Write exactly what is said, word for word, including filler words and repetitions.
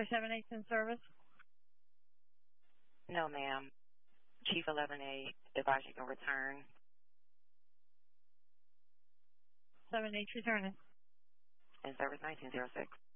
Are seven eights in service? No, ma'am. Chief eleven eight advised you can return. seven eight returning. In service nineteen oh six.